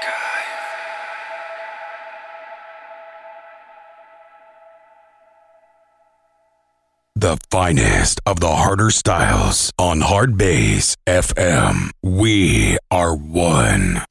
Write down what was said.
The finest of the harder styles on Hard Bass FM. We are one.